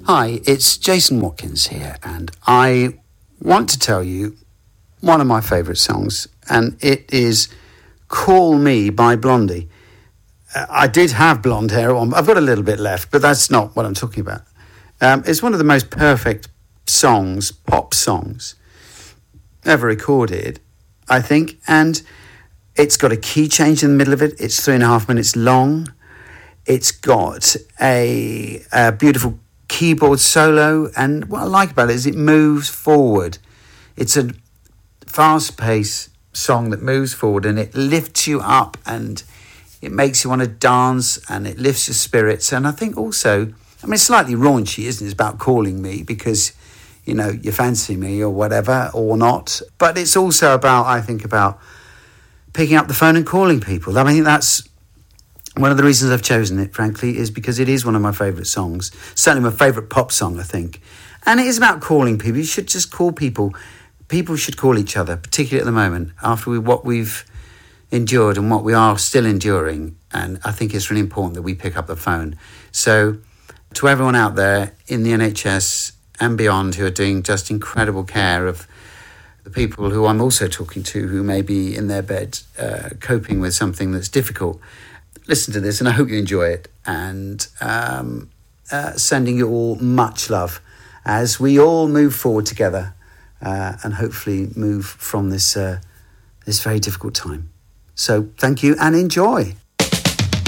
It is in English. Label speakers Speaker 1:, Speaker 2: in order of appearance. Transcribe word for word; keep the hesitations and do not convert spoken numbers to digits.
Speaker 1: Hi, it's Jason Watkins here, and I want to tell you one of my favourite songs, and it is Call Me by Blondie. Uh, I did have blonde hair on. I've got a little bit left, but that's not what I'm talking about. Um, it's one of the most perfect songs, pop songs, ever recorded, I think, and it's got a key change in the middle of it. It's three and a half minutes long. It's got a, a beautiful keyboard solo, and what I like about it is it moves forward. It's a fast-paced song that moves forward, and it lifts you up, and it makes you want to dance, and it lifts your spirits. And I think also, I mean, it's slightly raunchy, isn't it? It's about calling me because, you know, you fancy me or whatever, or not. But it's also about, I think, about picking up the phone and calling people. I mean, that's one of the reasons I've chosen it, frankly, is because it is one of my favourite songs. Certainly my favourite pop song, I think. And it is about calling people. You should just call people. People should call each other, particularly at the moment, after we, what we've endured and what we are still enduring. And I think it's really important that we pick up the phone. So to everyone out there in the N H S and beyond who are doing just incredible care of the people who I'm also talking to who may be in their bed uh, coping with something that's difficult, listen to this, and I hope you enjoy it, and um, uh, sending you all much love as we all move forward together uh, and hopefully move from this uh, this very difficult time. So thank you and enjoy.